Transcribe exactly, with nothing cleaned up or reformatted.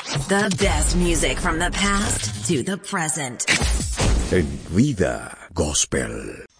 The best music from the past to the present. En Vida Gospel.